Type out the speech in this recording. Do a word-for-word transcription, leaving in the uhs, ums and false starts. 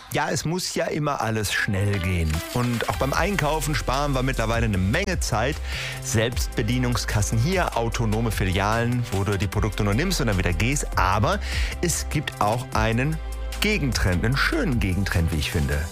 Ja, es muss ja immer alles schnell gehen. Und auch beim Einkaufen sparen wir mittlerweile eine Menge Zeit. Selbstbedienungskassen hier, autonome Filialen, wo du die Produkte nur nimmst und dann wieder gehst. Aber es gibt auch einen Gegentrend, einen schönen Gegentrend, wie ich finde.